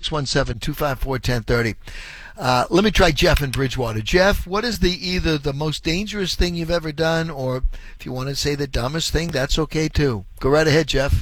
617-254-1030. Let me try Jeff in Bridgewater. Jeff, what is either the most dangerous thing you've ever done, or if you want to say the dumbest thing, that's okay too. Go right ahead, Jeff.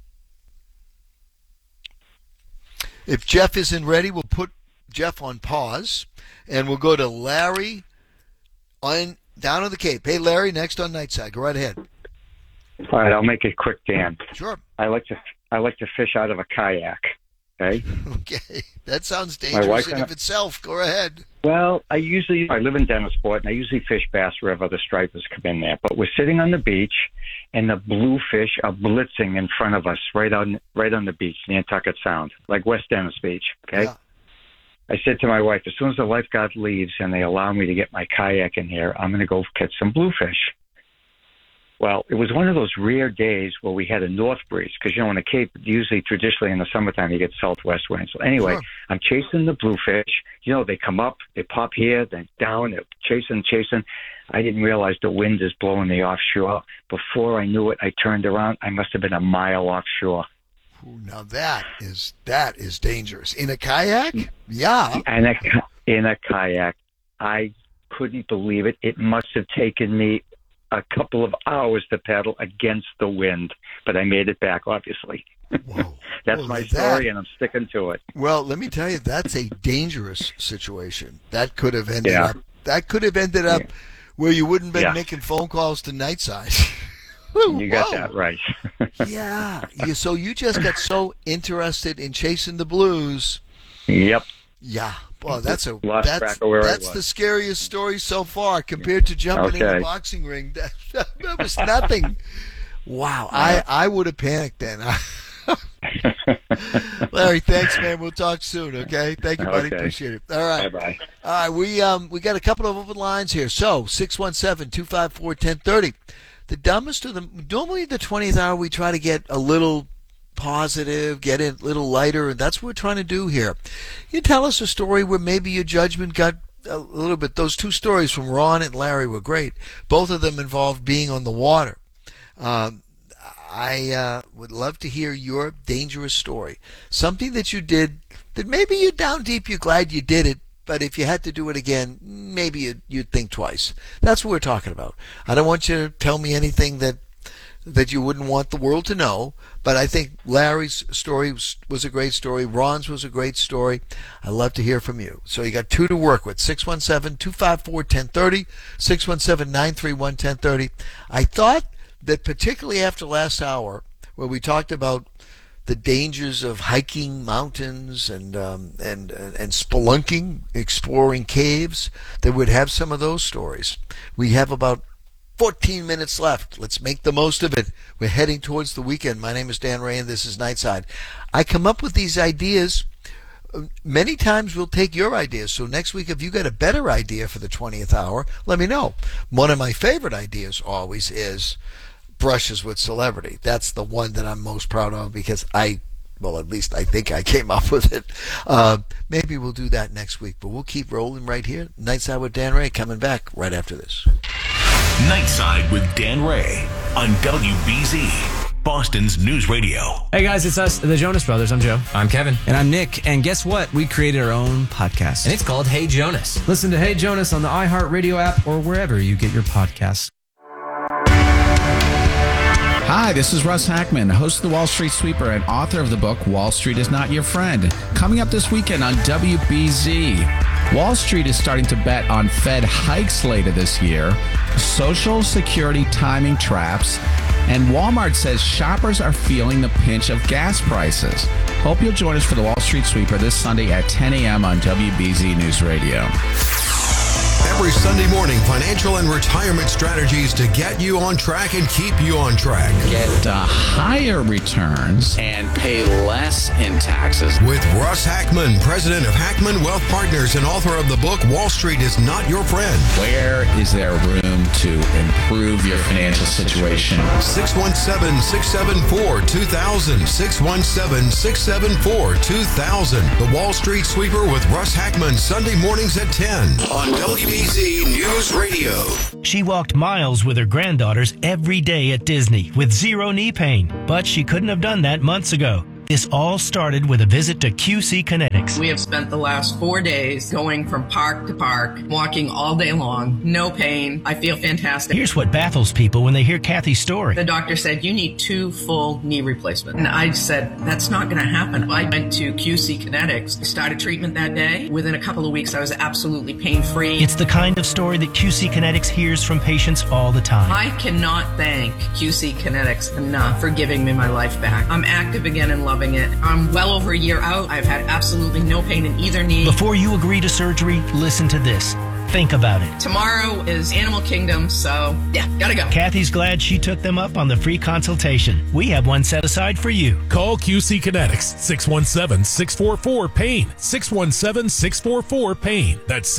If Jeff isn't ready, we'll put Jeff on pause, and we'll go to Larry down on the Cape. Hey, Larry, next on Nightside. Go right ahead. All right, I'll make it quick, Dan. Sure. I like to fish out of a kayak. Okay. Okay, that sounds dangerous in of itself. Go ahead. Well, I live in Dennisport, and I usually fish Bass River. The stripers come in there, but we're sitting on the beach, and the bluefish are blitzing in front of us, right on the beach, Nantucket Sound, like West Dennis Beach. Okay. Yeah. I said to my wife, as soon as the lifeguard leaves and they allow me to get my kayak in here, I'm going to go catch some bluefish. Well, it was one of those rare days where we had a north breeze because, on the Cape, usually traditionally in the summertime, you get southwest winds. So anyway, sure. I'm chasing the bluefish. They come up, they pop here, then down, they're chasing. I didn't realize the wind is blowing me offshore. Before I knew it, I turned around. I must have been a mile offshore. Ooh, now that is dangerous. In a kayak? Yeah. In a kayak. I couldn't believe it. It must have taken me a couple of hours to paddle against the wind, but I made it back, obviously. Whoa. That's my story, and I'm sticking to it. Well, let me tell you, that's a dangerous situation. That could have ended up where you wouldn't have been making phone calls to Nightside. You got that right. Yeah. So you just got so interested in chasing the blues. Yep. Yeah. Well, that's the scariest story so far compared to jumping in the boxing ring. That was nothing. Wow. I would have panicked then. Larry, thanks, man. We'll talk soon, okay? Thank you, buddy. Okay. Appreciate it. All right. Bye-bye. All right, we got a couple of open lines here. So, 617-254-1030. The dumbest of them, normally the 20th hour we try to get a little positive, get it a little lighter, and that's what we're trying to do here. You tell us a story where maybe your judgment got a little bit. Those two stories from Ron and Larry were great. Both of them involved being on the water. I would love to hear your dangerous story. Something that you did that maybe you're down deep, you're glad you did it, but if you had to do it again, maybe you'd think twice. That's what we're talking about. I don't want you to tell me anything that you wouldn't want the world to know, but I think Larry's story was a great story. Ron's was a great story. I'd love to hear from you. So you got two to work with, 617-254-1030, 617-931-1030. I thought that particularly after last hour, where we talked about the dangers of hiking mountains and spelunking, exploring caves, that we'd have some of those stories. We have about 14 minutes left. Let's make the most of it. We're heading towards the weekend. My name is Dan Ray, and this is Nightside. I come up with these ideas. Many times we'll take your ideas. So next week, if you got a better idea for the 20th hour, let me know. One of my favorite ideas always is brushes with celebrity. That's the one that I'm most proud of because at least I think I came up with it. Maybe we'll do that next week, but we'll keep rolling right here. Nightside with Dan Ray coming back right after this. Nightside with Dan Ray on WBZ, Boston's News Radio. Hey guys, it's us, the Jonas Brothers. I'm Joe. I'm Kevin. And I'm Nick. And guess what? We created our own podcast. And it's called Hey Jonas. Listen to Hey Jonas on the iHeartRadio app or wherever you get your podcasts. Hi, this is Russ Hackman, host of the Wall Street Sweeper and author of the book Wall Street is Not Your Friend. Coming up this weekend on WBZ, Wall Street is starting to bet on Fed hikes later this year, Social Security timing traps, and Walmart says shoppers are feeling the pinch of gas prices. Hope you'll join us for the Wall Street Sweeper this Sunday at 10 a.m. on WBZ News Radio. Every Sunday morning, financial and retirement strategies to get you on track and keep you on track. Get higher returns and pay less in taxes. With Russ Hackman, president of Hackman Wealth Partners and author of the book, Wall Street is Not Your Friend. Where is there room to improve your financial situation? 617-674-2000. 617-674-2000. The Wall Street Sweeper with Russ Hackman, Sunday mornings at 10 on WBZ News Radio. She walked miles with her granddaughters every day at Disney with zero knee pain, but she couldn't have done that months ago. This all started with a visit to QC Kinetics. We have spent the last 4 days going from park to park, walking all day long, no pain. I feel fantastic. Here's what baffles people when they hear Kathy's story. The doctor said, you need 2 full knee replacements. And I said, that's not going to happen. I went to QC Kinetics, started treatment that day. Within a couple of weeks, I was absolutely pain-free. It's the kind of story that QC Kinetics hears from patients all the time. I cannot thank QC Kinetics enough for giving me my life back. I'm active again and loving it. I'm well over a year out. I've had absolutely no pain in either knee. Before you agree to surgery, listen to this. Think about it. Tomorrow is Animal Kingdom, so yeah, gotta go. Kathy's glad she took them up on the free consultation. We have one set aside for you. Call QC Kinetics, 617-644-PAIN, 617-644-PAIN. That's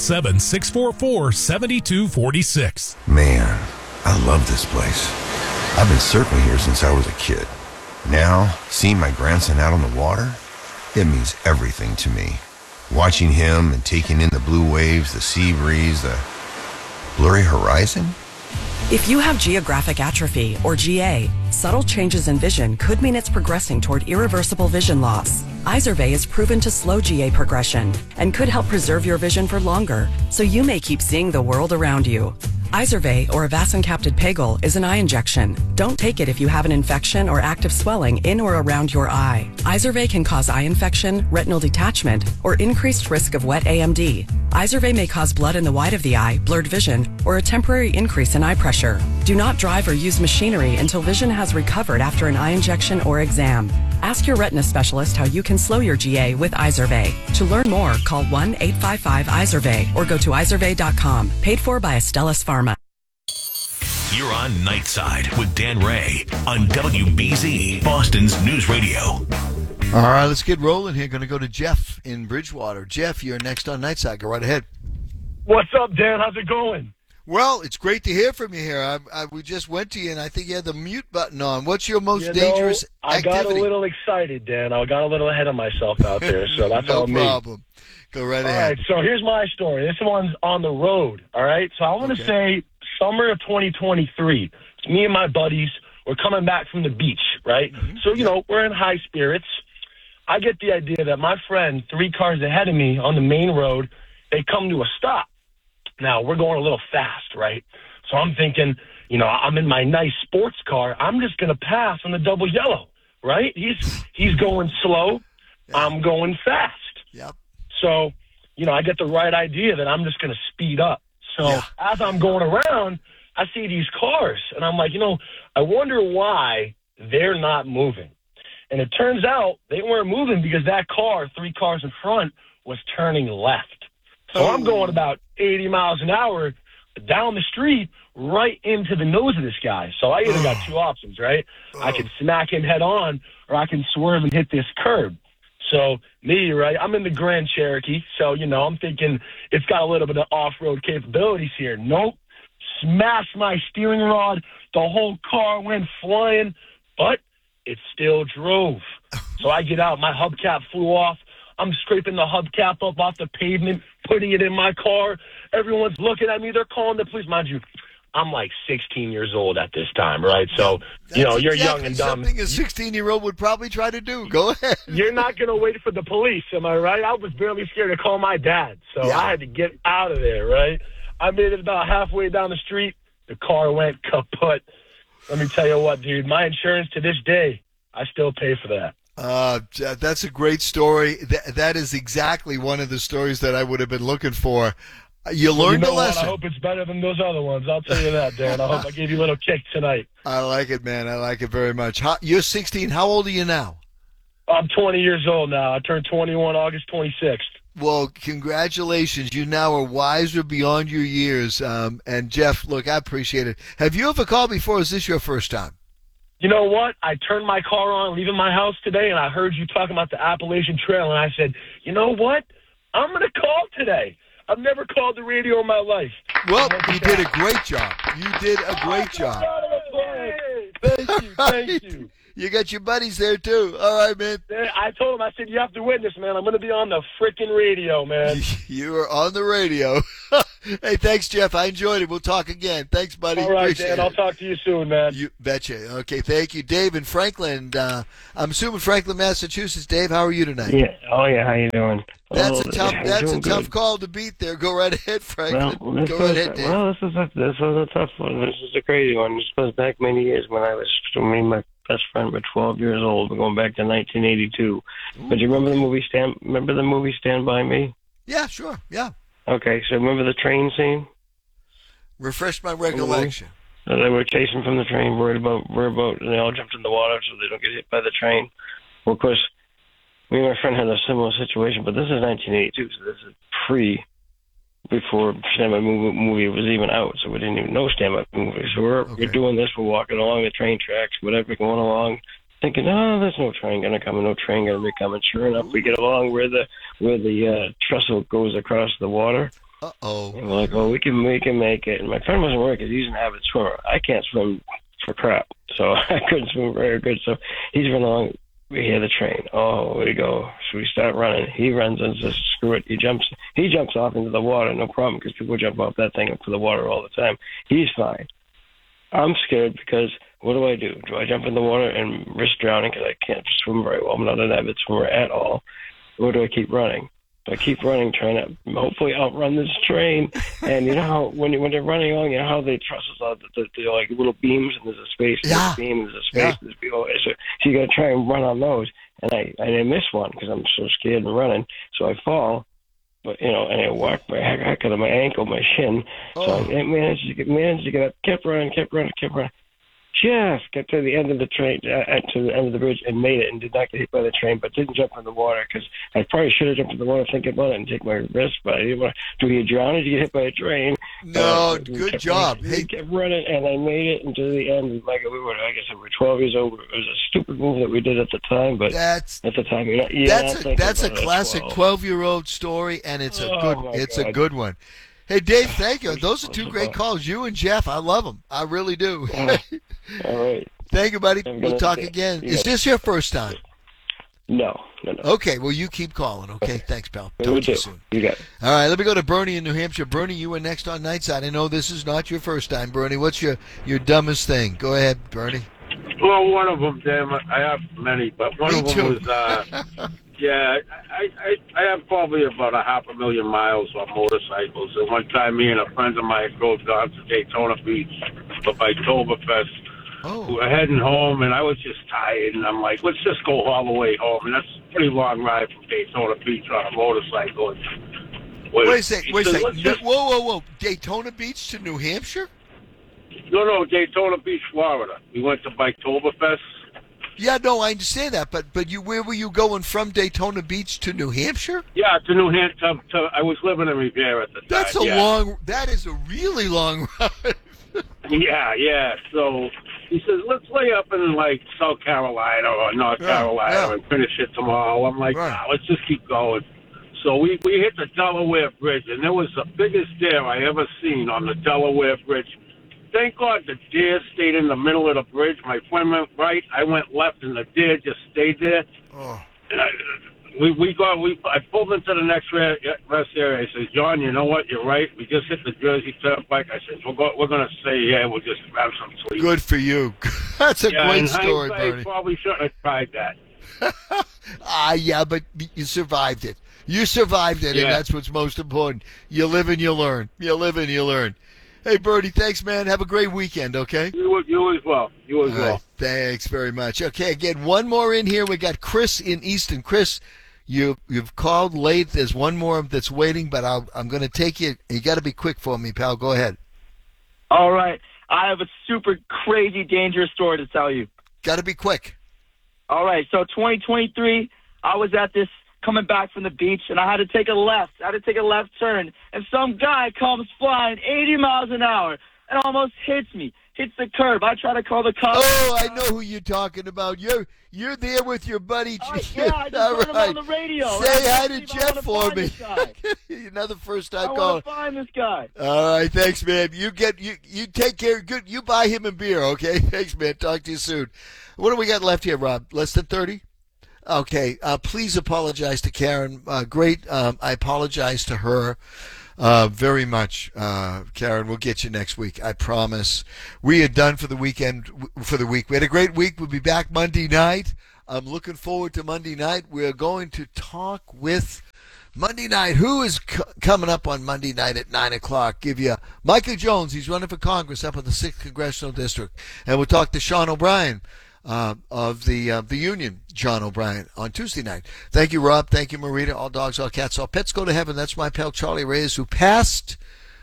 617-644-7246. Man, I love this place. I've been surfing here since I was a kid. Now, seeing my grandson out on the water, it means everything to me. Watching him and taking in the blue waves, the sea breeze, the blurry horizon. If you have geographic atrophy, or GA, subtle changes in vision could mean it's progressing toward irreversible vision loss. Izervay is proven to slow GA progression and could help preserve your vision for longer, so you may keep seeing the world around you. Izervay, or avacincaptad pegol, is an eye injection. Don't take it if you have an infection or active swelling in or around your eye. Izervay can cause eye infection, retinal detachment, or increased risk of wet AMD. Izervay may cause blood in the white of the eye, blurred vision, or a temporary increase in eye pressure. Do not drive or use machinery until vision has recovered after an eye injection or exam. Ask your retina specialist how you can slow your GA with Izervay. To learn more, call 1-855-IZERVAY or go to izervay.com. Paid for by Astellas Pharma. You're on Nightside with Dan Ray on WBZ, Boston's News Radio. All right, let's get rolling here. Going to go to Jeff in Bridgewater. Jeff, you're next on Nightside. Go right ahead. What's up, Dan? How's it going? Well, it's great to hear from you here. We just went to you, and I think you had the mute button on. What's your most dangerous activity? I got a little excited, Dan. I got a little ahead of myself out there, so that's no all me. No problem. Go right ahead. All right, so here's my story. This one's on the road, all right? So I want to say summer of 2023. It's me and my buddies. We're coming back from the beach, right? Mm-hmm. So, you know, we're in high spirits. I get the idea that my friend, 3 cars ahead of me on the main road, they come to a stop. Now, we're going a little fast, right? So I'm thinking, you know, I'm in my nice sports car. I'm just going to pass on the double yellow, right? He's going slow. Yeah. I'm going fast. Yep. So, you know, I get the right idea that I'm just going to speed up. So as I'm going around, I see these cars, and I'm like, you know, I wonder why they're not moving. And it turns out they weren't moving because that car, 3 cars in front, was turning left. So I'm going about 80 miles an hour down the street right into the nose of this guy. So I either got 2 options, right? I can smack him head on, or I can swerve and hit this curb. So me, right, I'm in the Grand Cherokee. So, you know, I'm thinking it's got a little bit of off-road capabilities here. Nope. Smashed my steering rod. The whole car went flying, but it still drove. So I get out. My hubcap flew off. I'm scraping the hubcap up off the pavement, putting it in my car. Everyone's looking at me. They're calling the police. Mind you, I'm like 16 years old at this time, right? So, you know, you're young and dumb. Something a 16-year-old would probably try to do. Go ahead. You're not going to wait for the police, am I right? I was barely scared to call my dad, so I had to get out of there, right? I made it about halfway down the street. The car went kaput. Let me tell you what, dude, my insurance to this day, I still pay for that. That's a great story. That is exactly one of the stories that I would have been looking for. You learned a lesson. I hope it's better than those other ones. I'll tell you that, Dan. I hope I gave you a little kick tonight. I like it, man. I like it very much. You're 16. How old are you now? I'm 20 years old now. I turned 21 August 26th. Well, congratulations. You now are wiser beyond your years. And, Jeff, look, I appreciate it. Have you ever called before, or is this your first time? You know what? I turned my car on leaving my house today, and I heard you talking about the Appalachian Trail, and I said, you know what? I'm going to call today. I've never called the radio in my life. Well, you did a great job. You did a great job. Thank you. You got your buddies there, too. All right, man. I told him, I said, you have to witness, man. I'm going to be on the freaking radio, man. You are on the radio. Hey, thanks, Jeff. I enjoyed it. We'll talk again. Thanks, buddy. All right, Appreciate Dan. it. I'll talk to you soon, man. You betcha. Okay, thank you. Dave in Franklin. I'm assuming Franklin, Massachusetts. Dave, how are you tonight? Yeah. Oh, yeah. How you doing? That's a tough call to beat there. Go right ahead, Franklin. Go right ahead, Dave. Well, this was a tough one. This is a crazy one. This goes back many years when me and my best friend were 12 years old. We're going back to 1982. But you remember the movie Stand By Me? Yeah, sure. Yeah. Okay, so remember the train scene? Refresh my recollection. So they were chasing from the train, worried about, and they all jumped in the water so they don't get hit by the train. Well, of course, me and my friend had a similar situation, but this is 1982, so this is before Stand By movie was even out, so we didn't even know Stand By movie. So we're doing this, we're walking along the train tracks, whatever, going along, thinking, oh, there's no train gonna come, no train gonna be coming. Sure enough, we get along where the trestle goes across the water. Uh-oh. And we're like, oh, we can make it. And my friend wasn't working because he's an avid swimmer. I can't swim for crap, so I couldn't swim very good. So he's running along. We hear the train. Oh, we go. So we start running. He runs and says, screw it. He jumps off into the water, no problem, because people jump off that thing into the water all the time. He's fine. I'm scared because what do? Do I jump in the water and risk drowning because I can't swim very well? I'm not an avid swimmer at all. Or do I keep running? So I keep running, trying to hopefully outrun this train. And you know how when they're running along, you know how they trusses out the like little beams, and there's a space, there's a beam, there's a space, there's so you got to try and run on those. And I miss one because I'm so scared of running, so I fall. But and I whacked my heck out of my ankle, my shin. So I managed to get up, kept running. Just got to the end of the train, to the end of the bridge, and made it, and did not get hit by the train, but didn't jump in the water because I probably should have jumped in the water thinking about it and take my risk. But I didn't want to. Do you drown if you get hit by a train? No, good job. He kept running, and I made it into the end. Like we were 12 years old. It was a stupid move that we did at the time, but at the time, that's a classic 12-year-old story, and it's a good one. Hey, Dave, thank you. Those are two great calls. You and Jeff, I love them. I really do. All right. Thank you, buddy. We'll talk again. Is this your first time? No. Okay, well, you keep calling, okay? Thanks, pal. Talk to you soon. You got it. All right, let me go to Bernie in New Hampshire. Bernie, you were next on Nightside. I know this is not your first time, Bernie. What's your dumbest thing? Go ahead, Bernie. Well, one of them, damn it. I have many, but one of them was... Yeah, I have probably about 500,000 miles on motorcycles. And one time, me and a friend of mine drove down to Daytona Beach for Oktoberfest. We were heading home, and I was just tired. And I'm like, let's just go all the way home. And that's a pretty long ride from Daytona Beach on a motorcycle. Wait a second. Whoa. Daytona Beach to New Hampshire? No, Daytona Beach, Florida. We went to Oktoberfest. Yeah, no, I understand that, but where were you going from Daytona Beach to New Hampshire? Yeah, to New Hampshire. I was living in Revere at the time. That is a really long ride. Yeah. So he says, let's lay up in like South Carolina or North Carolina and finish it tomorrow. I'm like, let's just keep going. So we hit the Delaware Bridge, and there was the biggest deer I ever seen on the Delaware Bridge. Thank God the deer stayed in the middle of the bridge. My friend went right, I went left, and the deer just stayed there. And I pulled into the next rest area. I said, John, you know what? You're right. We just hit the Jersey Turnpike. I said, we're going to stay here. We'll just have some sleep. Good for you. That's a great story, Bernie. Probably shouldn't have tried that. Yeah, but you survived it. You survived it, and that's what's most important. You live and you learn. Hey, Bernie, thanks, man. Have a great weekend, okay? You as well. You as well. Right, thanks very much. Okay, again, one more in here. We got Chris in Easton. Chris, you've called late. There's one more that's waiting, but I'm going to take you. You got to be quick for me, pal. Go ahead. All right. I have a super crazy, dangerous story to tell you. Got to be quick. All right. So 2023, I was at this coming back from the beach, and I had to take a left. I had to take a left turn, and some guy comes flying 80 miles an hour and almost hits me. hits the curb. I try to call the cops. Oh, I know who you're talking about. You're there with your buddy. Yeah, I just heard him on the radio. Say hi to Jeff for me. Another first-time call. I want to find this guy. All right, thanks, man. You take care. Good. You buy him a beer, okay? Thanks, man. Talk to you soon. What do we got left here, Rob? Less than 30? Okay. Please apologize to Karen. Great. I apologize to her. Very much, Karen. We'll get you next week. I promise. We are done for the weekend. For the week, we had a great week. We'll be back Monday night. I'm looking forward to Monday night. We're going to talk with Monday night. Who is coming up on Monday night at 9:00? Give you Micah Jones. He's running for Congress up in the 6th Congressional District, and we'll talk to Sean O'Brien of the Union, John O'Brien, on Tuesday night. Thank you, Rob. Thank you, Marita. All dogs, all cats, all pets go to heaven. That's my pal Charlie Reyes, who passed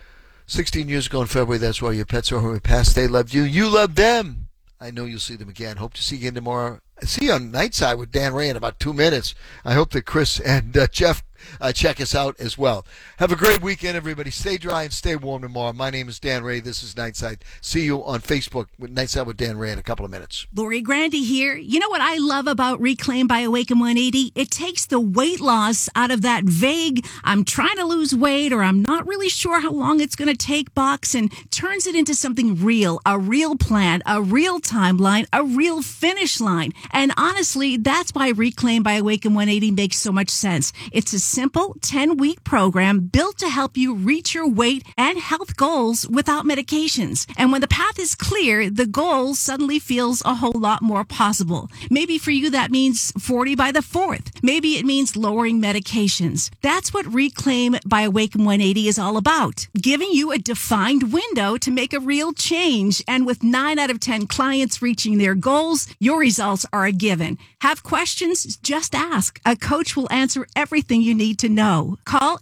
16 years ago in February. That's why your pets are who passed. They loved you. You loved them. I know you'll see them again. Hope to see you again tomorrow. See you on Nightside with Dan Ray in about 2 minutes. I hope that Chris and Jeff check us out as well. Have a great weekend, everybody. Stay dry and stay warm tomorrow. My name is Dan Ray. This is Nightside. See you on Facebook with Nightside with Dan Ray in a couple of minutes. Lori Grandy here. You know what I love about Reclaim by Awaken 180? It takes the weight loss out of that vague, I'm trying to lose weight or I'm not really sure how long it's going to take box, and turns it into something real, a real plan, a real timeline, a real finish line. And honestly, that's why Reclaim by Awaken 180 makes so much sense. It's a simple 10-week program built to help you reach your weight and health goals without medications. And when the path is clear, the goal suddenly feels a whole lot more possible. Maybe for you that means 40 by the 4th. Maybe it means lowering medications. That's what Reclaim by Awaken 180 is all about. Giving you a defined window to make a real change. And with 9 out of 10 clients reaching their goals, your results are a given. Have questions? Just ask. A coach will answer everything you need to know. Call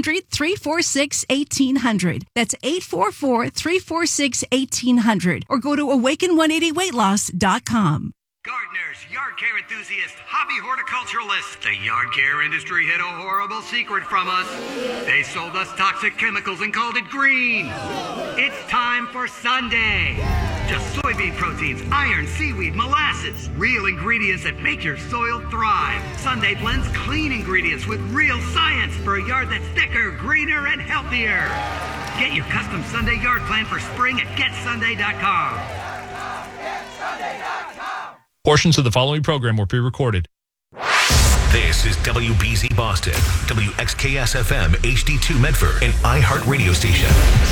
800-346-1800. That's 844-346-1800. Or go to awaken180weightloss.com. Gardeners, yard care enthusiasts, hobby horticulturalists. The yard care industry hid a horrible secret from us. They sold us toxic chemicals and called it green. It's time for Sunday. Just soybean proteins, iron, seaweed, molasses. Real ingredients that make your soil thrive. Sunday blends clean ingredients with real science for a yard that's thicker, greener, and healthier. Get your custom Sunday yard plan for spring at GetSunday.com. Portions of the following program were pre-recorded. This is WBZ Boston, WXKS-FM, HD2 Medford, and iHeart Radio Station.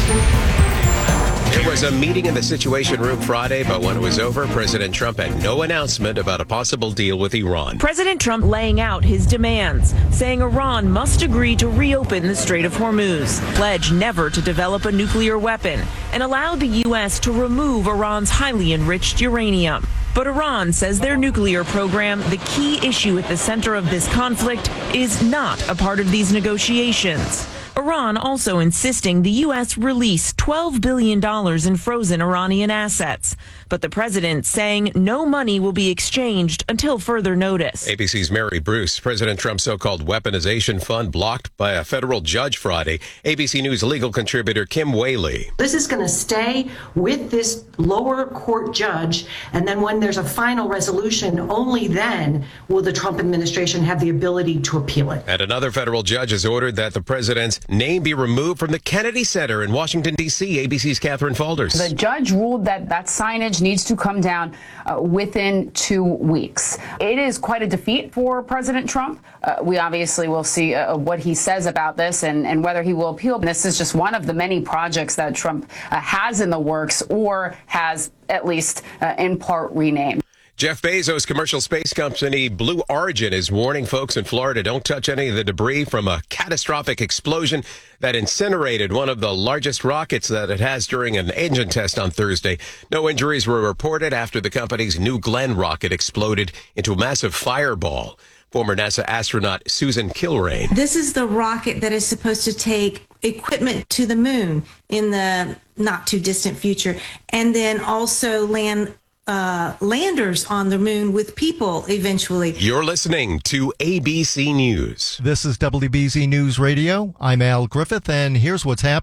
There was a meeting in the Situation Room Friday, but when it was over, President Trump had no announcement about a possible deal with Iran. President Trump laying out his demands, saying Iran must agree to reopen the Strait of Hormuz, pledge never to develop a nuclear weapon, and allow the U.S. to remove Iran's highly enriched uranium. But Iran says their nuclear program, the key issue at the center of this conflict, is not a part of these negotiations. Iran also insisting the U.S. release $12 billion in frozen Iranian assets. But the president saying no money will be exchanged until further notice. ABC's Mary Bruce, President Trump's so-called weaponization fund blocked by a federal judge Friday. ABC News legal contributor Kim Whaley. This is going to stay with this lower court judge, and then when there's a final resolution, only then will the Trump administration have the ability to appeal it. And another federal judge has ordered that the president's name be removed from the Kennedy Center in Washington, D.C. ABC's Catherine Falders. The judge ruled that signage needs to come down within 2 weeks. It is quite a defeat for President Trump. We obviously will see what he says about this and whether he will appeal. This is just one of the many projects that Trump has in the works or has at least in part renamed. Jeff Bezos' commercial space company Blue Origin is warning folks in Florida don't touch any of the debris from a catastrophic explosion that incinerated one of the largest rockets that it has during an engine test on Thursday. No injuries were reported after the company's New Glenn rocket exploded into a massive fireball. Former NASA astronaut Susan Kilrain. This is the rocket that is supposed to take equipment to the moon in the not too distant future, and then also land landers on the moon with people eventually. You're listening to ABC News. This is WBZ News Radio. I'm Al Griffith, and here's what's happening.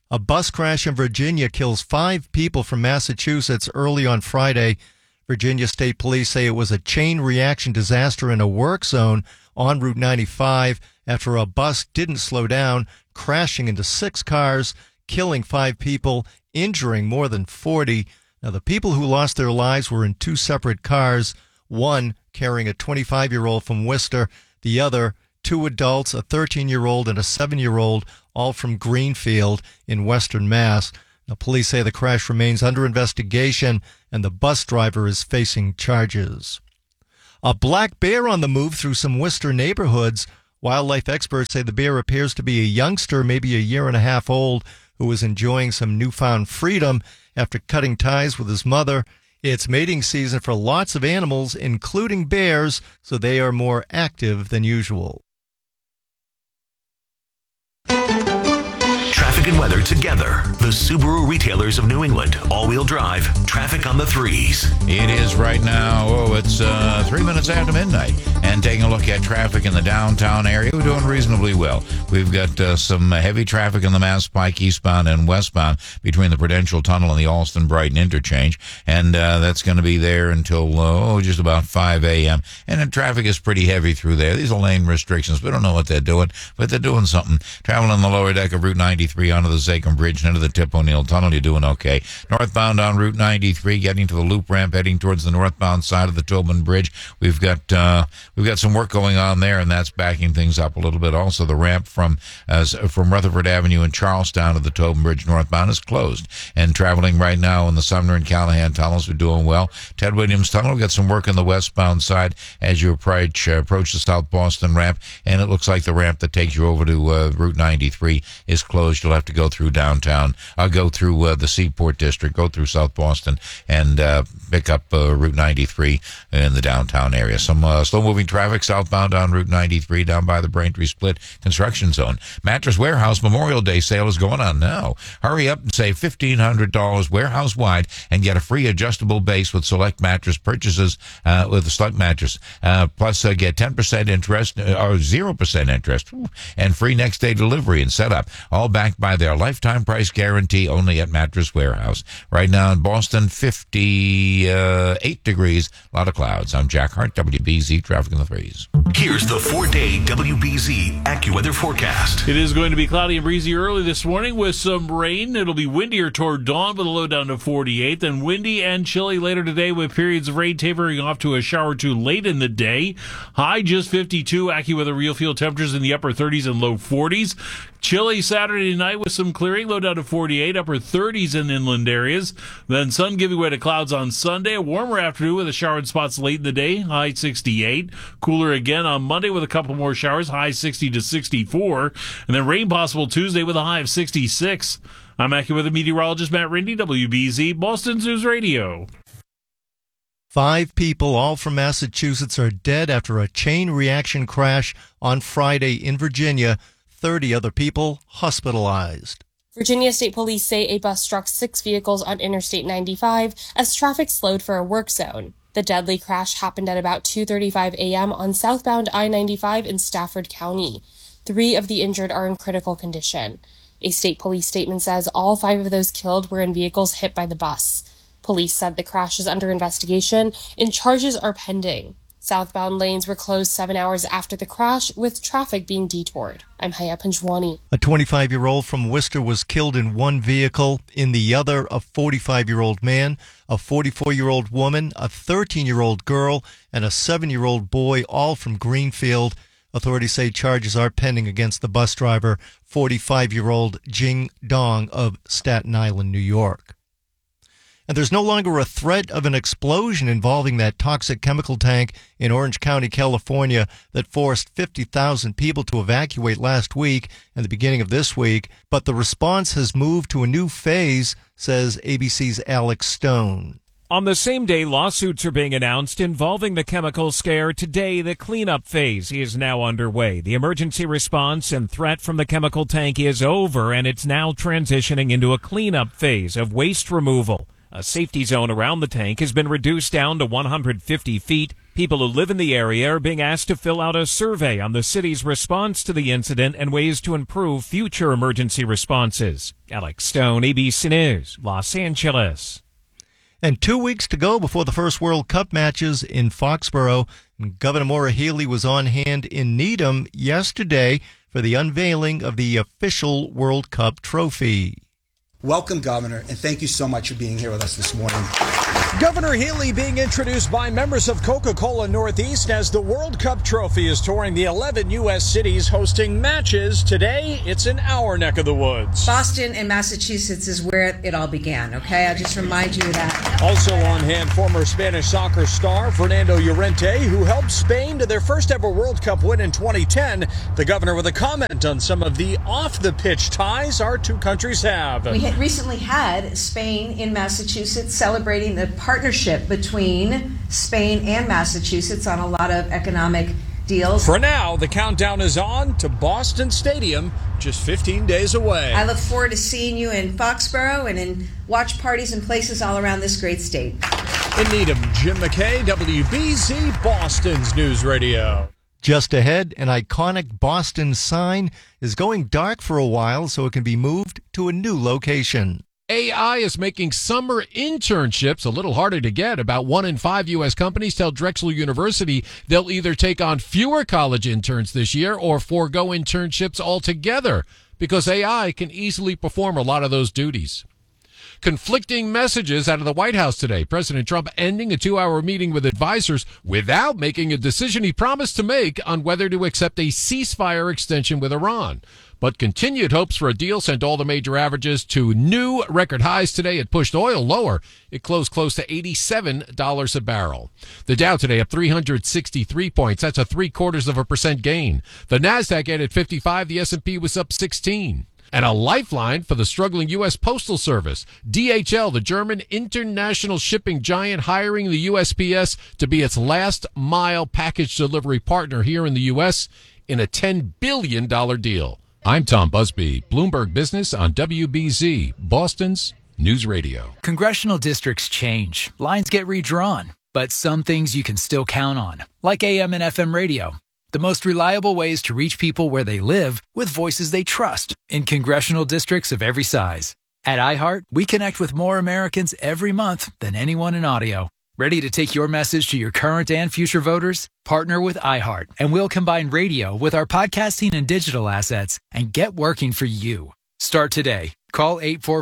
A bus crash in Virginia kills 5 people from Massachusetts early on Friday. Virginia State Police say it was a chain reaction disaster in a work zone on Route 95 after a bus didn't slow down, crashing into 6 cars, killing 5 people, injuring more than 40. Now, the people who lost their lives were in 2 separate cars, one carrying a 25-year-old from Worcester, the other 2 adults, a 13-year-old and a 7-year-old, all from Greenfield in Western Mass. Now, police say the crash remains under investigation and the bus driver is facing charges. A black bear on the move through some Worcester neighborhoods. Wildlife experts say the bear appears to be a youngster, maybe a year and a half old, who is enjoying some newfound freedom after cutting ties with his mother. It's mating season for lots of animals, including bears, so they are more active than usual. Traffic and weather together. The Subaru retailers of New England. All-wheel drive. Traffic on the 3s. It is right now. It's 3 minutes after midnight. And taking a look at traffic in the downtown area, we're doing reasonably well. We've got some heavy traffic in the Mass Pike eastbound and westbound between the Prudential Tunnel and the Alston-Brighton interchange. And that's going to be there until just about 5 a.m. And the traffic is pretty heavy through there. These are lane restrictions. We don't know what they're doing, but they're doing something. Traveling on the lower deck of Route 93 onto the Zachem Bridge and into the Tip O'Neill Tunnel, you're doing okay. Northbound on Route 93, getting to the loop ramp, heading towards the northbound side of the Tobin Bridge. We've got some work going on there, and that's backing things up a little bit. Also, the ramp from Rutherford Avenue in Charlestown to the Tobin Bridge northbound is closed. And traveling right now in the Sumner and Callahan tunnels, we're doing well. Ted Williams Tunnel, we've got some work on the westbound side as you approach the South Boston ramp, and it looks like the ramp that takes you over to Route 93 is closed. You'll have to go through downtown. I'll go through the Seaport District, go through South Boston, and pick up Route 93 in the downtown area. Some slow-moving traffic southbound on Route 93 down by the Braintree Split construction zone. Mattress Warehouse Memorial Day sale is going on now. Hurry up and save $1,500 warehouse-wide and get a free adjustable base with select mattress purchases with a select mattress. Plus, get 10% interest or 0% interest and free next-day delivery and setup. All backed by their lifetime price guarantee only at Mattress Warehouse. Right now in Boston, 58 degrees, a lot of clouds. I'm Jack Hart, WBZ Traffic in the 3s. Here's the 4-day WBZ AccuWeather forecast. It is going to be cloudy and breezy early this morning with some rain. It'll be windier toward dawn with a low down to 48. Then windy and chilly later today with periods of rain tapering off to a shower or two late in the day. High just 52. AccuWeather real field temperatures in the upper 30s and low 40s. Chilly Saturday night with some clearing, low down to 48, upper 30s in inland areas. Then sun giving way to clouds on Sunday. A warmer afternoon with a shower in spots late in the day, high 68. Cooler again on Monday with a couple more showers, high 60 to 64. And then rain possible Tuesday with a high of 66. I'm AccuWeather meteorologist Matt Rindy, WBZ, Boston News Radio. 5 people, all from Massachusetts, are dead after a chain reaction crash on Friday in Virginia. 30 other people hospitalized. Virginia State Police say a bus struck 6 vehicles on Interstate 95 as traffic slowed for a work zone. The deadly crash happened at about 2:35 a.m. on southbound I-95 in Stafford County. 3 of the injured are in critical condition. A state police statement says all 5 of those killed were in vehicles hit by the bus. Police said the crash is under investigation and charges are pending. Southbound lanes were closed 7 hours after the crash, with traffic being detoured. I'm Haya Panjwani. A 25-year-old from Worcester was killed in one vehicle. In the other, a 45-year-old man, a 44-year-old woman, a 13-year-old girl, and a 7-year-old boy, all from Greenfield. Authorities say charges are pending against the bus driver, 45-year-old Jing Dong of Staten Island, New York. And there's no longer a threat of an explosion involving that toxic chemical tank in Orange County, California, that forced 50,000 people to evacuate last week and the beginning of this week. But the response has moved to a new phase, says ABC's Alex Stone. On the same day, lawsuits are being announced involving the chemical scare. Today, the cleanup phase is now underway. The emergency response and threat from the chemical tank is over, and it's now transitioning into a cleanup phase of waste removal. A safety zone around the tank has been reduced down to 150 feet. People who live in the area are being asked to fill out a survey on the city's response to the incident and ways to improve future emergency responses. Alex Stone, ABC News, Los Angeles. And 2 weeks to go before the first World Cup matches in Foxborough. Governor Maura Healey was on hand in Needham yesterday for the unveiling of the official World Cup trophy. Welcome, Governor, and thank you so much for being here with us this morning. Governor Healey being introduced by members of Coca-Cola Northeast as the World Cup trophy is touring the 11 U.S. cities hosting matches. Today, it's in our neck of the woods. Boston and Massachusetts is where it all began, okay? I'll just remind you of that. Also on hand, former Spanish soccer star Fernando Llorente, who helped Spain to their first ever World Cup win in 2010. The governor with a comment on some of the off-the-pitch ties our two countries have. We had recently had Spain in Massachusetts celebrating the partnership between Spain and Massachusetts on a lot of economic deals. For now, the countdown is on to Boston Stadium, just 15 days away. I look forward to seeing you in Foxborough and in watch parties and places all around this great state. In Needham, Jim McKay, WBZ, Boston's News Radio. Just ahead, an iconic Boston sign is going dark for a while so it can be moved to a new location. AI is making summer internships a little harder to get. About 1 in 5 U.S. companies tell Drexel University they'll either take on fewer college interns this year or forego internships altogether because AI can easily perform a lot of those duties. Conflicting messages out of the White House today. President Trump ending a 2-hour meeting with advisors without making a decision he promised to make on whether to accept a ceasefire extension with Iran. But continued hopes for a deal sent all the major averages to new record highs today. It pushed oil lower. It closed close to $87 a barrel. The Dow today up 363 points. That's a 0.75% gain. The Nasdaq added 55. The S&P was up 16. And a lifeline for the struggling U.S. Postal Service. DHL, the German international shipping giant, hiring the USPS to be its last-mile package delivery partner here in the U.S. in a $10 billion deal. I'm Tom Busby, Bloomberg Business on WBZ, Boston's News Radio. Congressional districts change. Lines get redrawn. But some things you can still count on, like AM and FM radio. The most reliable ways to reach people where they live with voices they trust in congressional districts of every size. At iHeart, we connect with more Americans every month than anyone in audio. Ready to take your message to your current and future voters? Partner with iHeart, and we'll combine radio with our podcasting and digital assets and get working for you. Start today. Call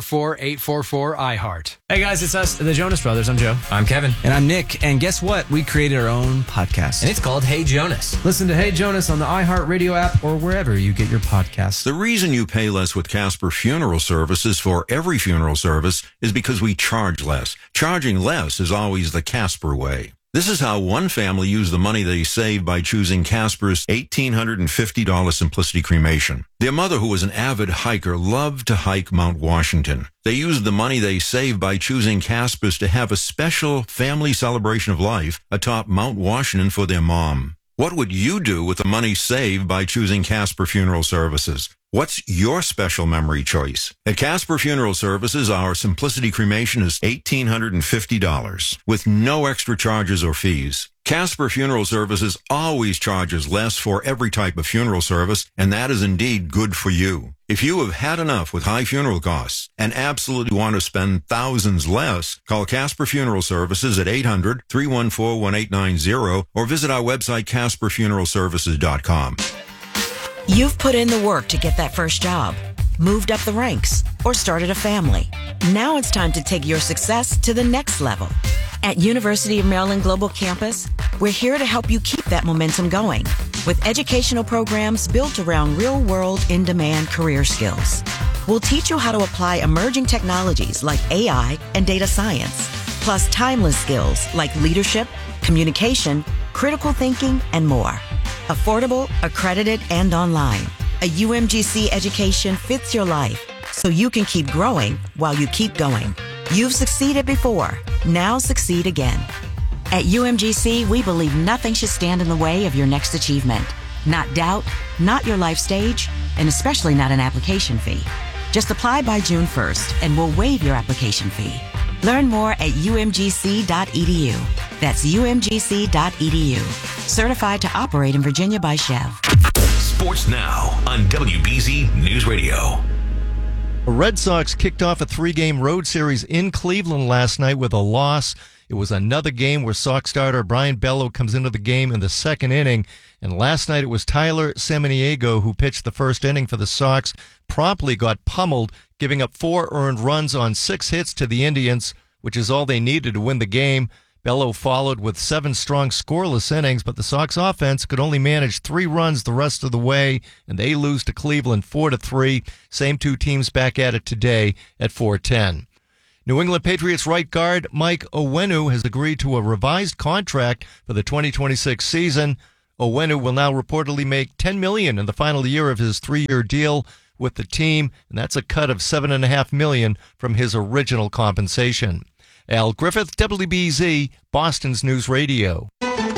844-844-iHeart. Hey guys, it's us, the Jonas Brothers. I'm Joe. I'm Kevin. And I'm Nick. And guess what? We created our own podcast. And it's called Hey Jonas. Listen to Hey Jonas on the iHeartRadio app or wherever you get your podcasts. The reason you pay less with Casper Funeral Services for every funeral service is because we charge less. Charging less is always the Casper way. This is how one family used the money they saved by choosing Casper's $1,850 Simplicity Cremation. Their mother, who was an avid hiker, loved to hike Mount Washington. They used the money they saved by choosing Casper's to have a special family celebration of life atop Mount Washington for their mom. What would you do with the money saved by choosing Casper Funeral Services? What's your special memory choice? At Casper Funeral Services, our Simplicity Cremation is $1,850 with no extra charges or fees. Casper Funeral Services always charges less for every type of funeral service, and that is indeed good for you. If you have had enough with high funeral costs and absolutely want to spend thousands less, call Casper Funeral Services at 800-314-1890 or visit our website, CasperFuneralServices.com. You've put in the work to get that first job, moved up the ranks, or started a family. Now it's time to take your success to the next level. At University of Maryland Global Campus, we're here to help you keep that momentum going with educational programs built around real-world, in-demand career skills. We'll teach you how to apply emerging technologies like AI and data science, plus timeless skills like leadership, communication, critical thinking, and more. Affordable, accredited, and online. A UMGC education fits your life so you can keep growing while you keep going. You've succeeded before. Now succeed again. At UMGC, we believe nothing should stand in the way of your next achievement. Not doubt, not your life stage, and especially not an application fee. Just apply by June 1st and we'll waive your application fee. Learn more at umgc.edu. That's umgc.edu. Certified to operate in Virginia by Chev. Sports Now on WBZ News Radio. The Red Sox kicked off a 3-game road series in Cleveland last night with a loss. It was another game where Sox starter Brian Bello comes into the game in the second inning. And last night it was Tyler Samaniego who pitched the first inning for the Sox, promptly got pummeled, giving up 4 earned runs on 6 hits to the Indians, which is all they needed to win the game. Bello followed with 7 strong scoreless innings, but the Sox offense could only manage 3 runs the rest of the way, and they lose to Cleveland 4-3. Same 2 teams back at it today at 4:10. New England Patriots right guard Mike Onwenu has agreed to a revised contract for the 2026 season. Onwenu will now reportedly make $10 million in the final year of his 3-year deal with the team, and that's a cut of $7.5 million from his original compensation. Al Griffith, WBZ, Boston's News Radio.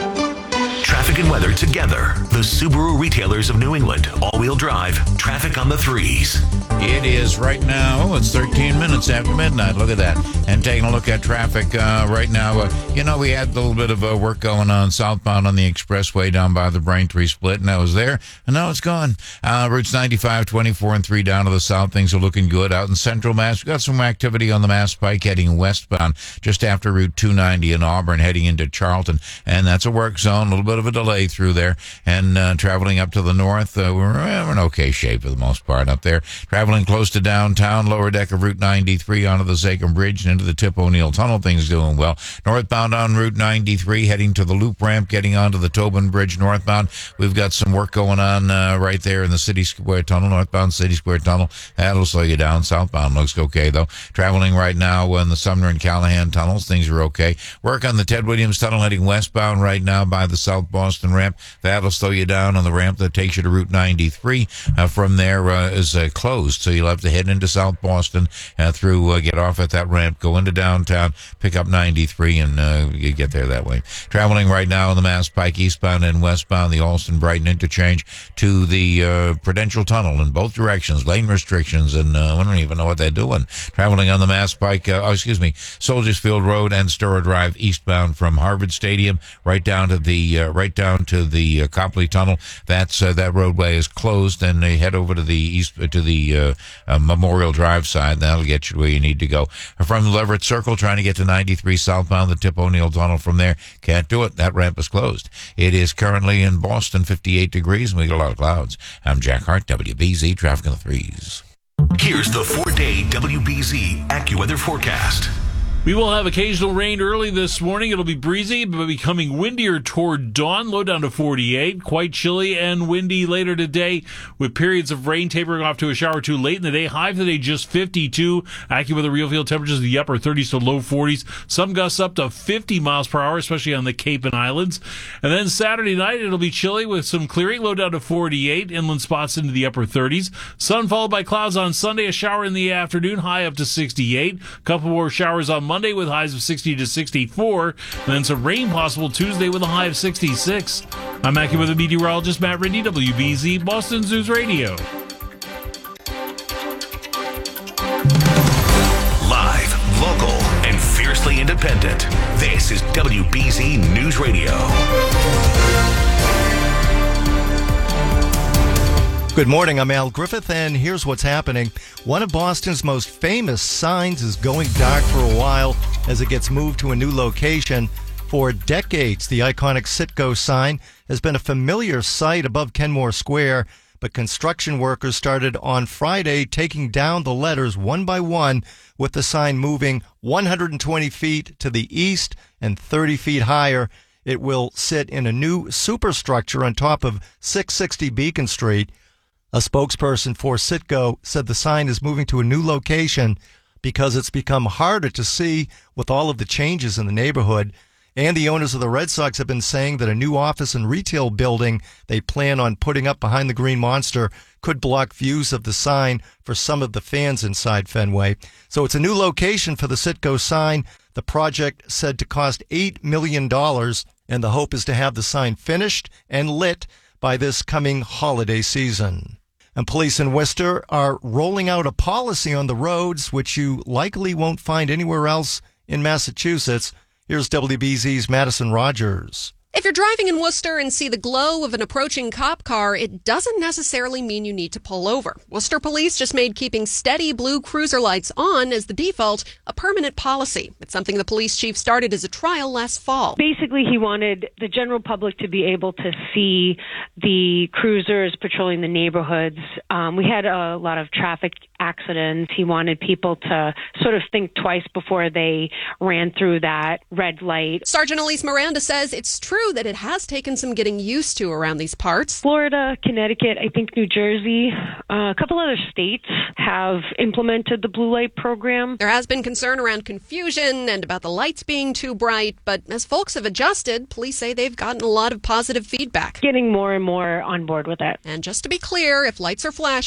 Traffic and weather together. The Subaru retailers of New England. All-wheel drive. Traffic on the 3s. It is right now. It's 13 minutes after midnight. Look at that. And taking a look at traffic right now. We had a little bit of work going on southbound on the expressway down by the Braintree split, and that was there. And now it's gone. Routes 95, 24, and 3 down to the south. Things are looking good. Out in Central Mass, we've got some activity on the Mass Pike heading westbound just after Route 290 in Auburn heading into Charlton. And that's a work zone. A little bit of a delay through there. And traveling up to the north, we're in okay shape for the most part up there. Traveling close to downtown, lower deck of Route 93 onto the Zachem Bridge and into the Tip O'Neill Tunnel. Things doing well. Northbound on Route 93, heading to the loop ramp, getting onto the Tobin Bridge northbound. We've got some work going on right there in the City Square Tunnel, northbound City Square Tunnel. That'll slow you down. Southbound looks okay, though. Traveling right now in the Sumner and Callahan tunnels. Things are okay. Work on the Ted Williams Tunnel heading westbound right now by the South Boston ramp. That'll slow you down on the ramp that takes you to Route 93. From there is closed, so you'll have to head into South Boston through, get off at that ramp, go into downtown, pick up 93, and you get there that way. Traveling right now in the Mass Pike eastbound and westbound, the Alston-Brighton interchange to the Prudential Tunnel in both directions, lane restrictions, and I don't even know what they're doing. Traveling on the Mass Pike, Soldiers Field Road and Sturrow Drive eastbound from Harvard Stadium right down to the Copley Tunnel. That roadway is closed, and they head over to the east to the Memorial Drive side. That'll get you to where you need to go. From the Leverett Circle, trying to get to 93 southbound, the Tip O'Neill Tunnel from there. Can't do it. That ramp is closed. It is currently in Boston, 58 degrees, and we got a lot of clouds. I'm Jack Hart, WBZ, traffic on the 3s. Here's the 4-day WBZ AccuWeather forecast. We will have occasional rain early this morning. It'll be breezy, but becoming windier toward dawn, low down to 48. Quite chilly and windy later today, with periods of rain tapering off to a shower or two late in the day. High for the day, just 52. AccuWeather real field temperatures in the upper 30s to low 40s. Some gusts up to 50 miles per hour, especially on the Cape and Islands. And then Saturday night, it'll be chilly with some clearing, low down to 48. Inland spots into the upper 30s. Sun followed by clouds on Sunday. A shower in the afternoon, high up to 68. A couple more showers on Monday with highs of 60 to 64. And then some rain possible Tuesday with a high of 66. I'm AccuWeather meteorologist Matt Ridney, WBZ, Boston's News Radio. Live, local, and fiercely independent. This is WBZ News Radio. Good morning, I'm Al Griffith, and here's what's happening. One of Boston's most famous signs is going dark for a while as it gets moved to a new location. For decades, the iconic Citgo sign has been a familiar sight above Kenmore Square, but construction workers started on Friday taking down the letters one by one, with the sign moving 120 feet to the east and 30 feet higher. It will sit in a new superstructure on top of 660 Beacon Street. A spokesperson for Citgo said the sign is moving to a new location because it's become harder to see with all of the changes in the neighborhood. And the owners of the Red Sox have been saying that a new office and retail building they plan on putting up behind the Green Monster could block views of the sign for some of the fans inside Fenway. So it's a new location for the Citgo sign. The project said to cost $8 million, and the hope is to have the sign finished and lit by this coming holiday season. And police in Worcester are rolling out a policy on the roads, which you likely won't find anywhere else in Massachusetts. Here's WBZ's Madison Rogers. If you're driving in Worcester and see the glow of an approaching cop car, it doesn't necessarily mean you need to pull over. Worcester police just made keeping steady blue cruiser lights on as the default a permanent policy. It's something the police chief started as a trial last fall. Basically, he wanted the general public to be able to see the cruisers patrolling the neighborhoods. We had a lot of traffic accidents. He wanted people to sort of think twice before they ran through that red light. Sergeant Elise Miranda says it's true that it has taken some getting used to around these parts. Florida, Connecticut, I think New Jersey, a couple other states have implemented the blue light program. There has been concern around confusion and about the lights being too bright, but as folks have adjusted, police say they've gotten a lot of positive feedback. Getting more and more on board with it. And just to be clear, if lights are flashing,